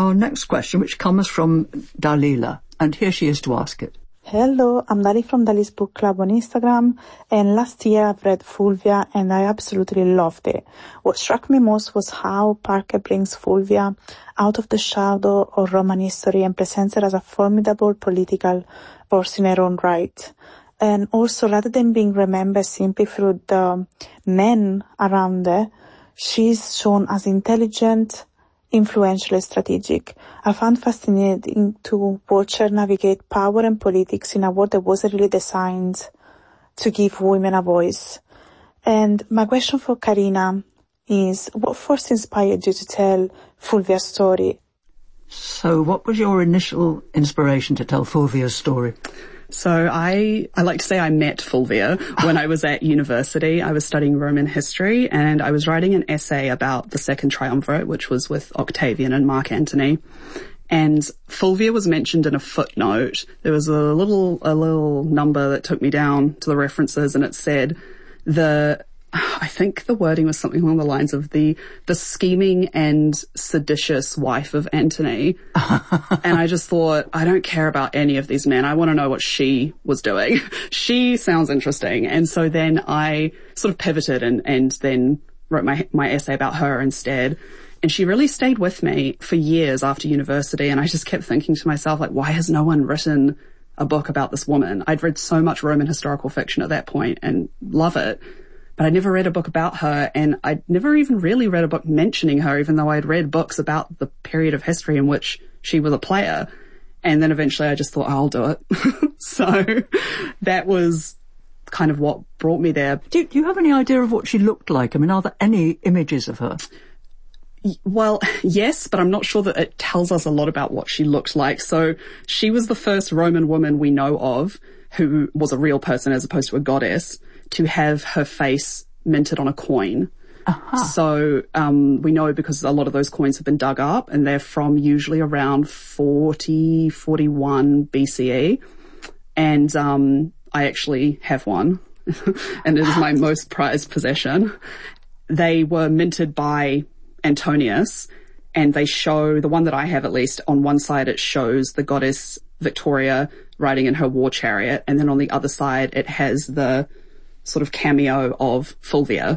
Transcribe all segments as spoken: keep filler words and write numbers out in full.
our next question, which comes from Dalila, and here she is to ask it. Hello, I'm Dali from Dali's Book Club on Instagram, and last year I've read Fulvia and I absolutely loved it. What struck me most was how Parker brings Fulvia out of the shadow of Roman history and presents her as a formidable political force in her own right. And also, rather than being remembered simply through the men around her, she's shown as intelligent, influential and strategic. I found fascinating to watch her navigate power and politics in a world that wasn't really designed to give women a voice. And my question for Karina is, what first inspired you to tell Fulvia's story? So what was your initial inspiration to tell Fulvia's story? So I, I like to say I met Fulvia when I was at university. I was studying Roman history and I was writing an essay about the Second Triumvirate, which was with Octavian and Mark Antony. And Fulvia was mentioned in a footnote. There was a little, a little number that took me down to the references and it said the, I think the wording was something along the lines of the, the scheming and seditious wife of Antony. And I just thought, I don't care about any of these men. I want to know what she was doing. She sounds interesting. And so then I sort of pivoted and, and then wrote my, my essay about her instead. And she really stayed with me for years after university. And I just kept thinking to myself, like, why has no one written a book about this woman? I'd read so much Roman historical fiction at that point and love it. But I never read a book about her, and I'd never even really read a book mentioning her, even though I'd read books about the period of history in which she was a player. And then eventually I just thought, oh, I'll do it. So that was kind of what brought me there. Do, do you have any idea of what she looked like? I mean, are there any images of her? Well, yes, but I'm not sure that it tells us a lot about what she looked like. So she was the first Roman woman we know of who was a real person as opposed to a goddess to have her face minted on a coin. Uh-huh. So um we know because a lot of those coins have been dug up and they're from usually around forty, forty-one B C E. And um I actually have one and it is my most prized possession. They were minted by Antonius and they show, the one that I have at least, on one side it shows the goddess Victoria riding in her war chariot, and then on the other side it has the sort of cameo of Fulvia.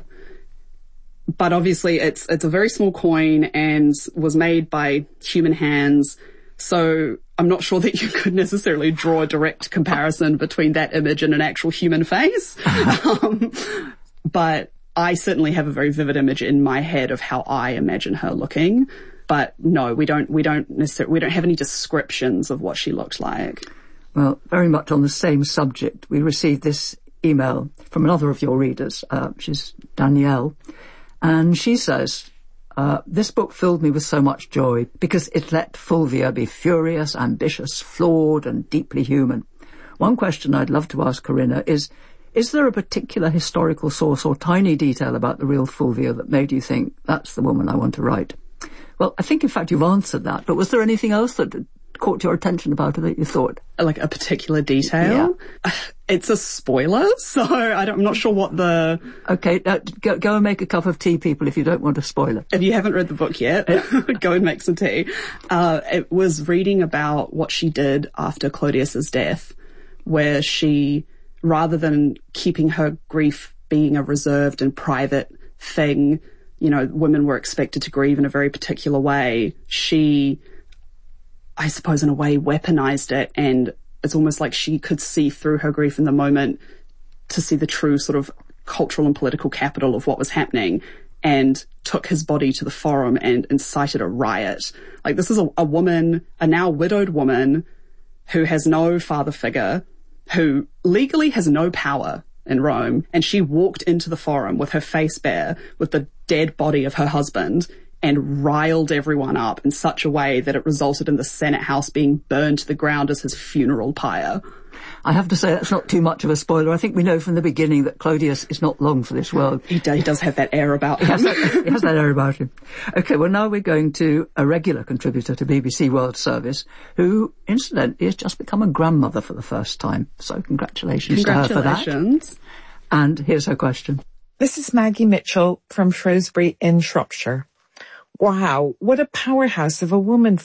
But obviously it's it's a very small coin and was made by human hands, so I'm not sure that you could necessarily draw a direct comparison between that image and an actual human face. um, but I certainly have a very vivid image in my head of how I imagine her looking. But no, we don't we don't necessarily we don't have any descriptions of what she looked like. Well, very much on the same subject, we received this email from another of your readers. Uh, she's Danielle. And she says, uh, this book filled me with so much joy because it let Fulvia be furious, ambitious, flawed and deeply human. One question I'd love to ask Karina is, is there a particular historical source or tiny detail about the real Fulvia that made you think, that's the woman I want to write? Well, I think, in fact, you've answered that. But was there anything else that caught your attention about her that you thought? Like a particular detail? Yeah. It's a spoiler, so I don't, I'm not sure what the... Okay, uh, go, go and make a cup of tea, people, if you don't want a spoiler. If you haven't read the book yet, go and make some tea. Uh, it was reading about what she did after Clodius's death, where she, rather than keeping her grief being a reserved and private thing, you know, women were expected to grieve in a very particular way, she, I suppose in a way, weaponized it, and it's almost like she could see through her grief in the moment to see the true sort of cultural and political capital of what was happening, and took his body to the forum and incited a riot. Like, this is a, a woman, a now widowed woman, who has no father figure, who legally has no power in Rome, and she walked into the forum with her face bare, with the dead body of her husband, and riled everyone up in such a way that it resulted in the Senate House being burned to the ground as his funeral pyre. I have to say that's not too much of a spoiler. I think we know from the beginning that Clodius is not long for this world. He, do, he does have that air about him. He has that, he has that air about him. Okay, well, now we're going to a regular contributor to B B C World Service, who, incidentally, has just become a grandmother for the first time. So congratulations, congratulations. to her for that. And here's her question. This is Maggie Mitchell from Shrewsbury in Shropshire. Wow, what a powerhouse of a woman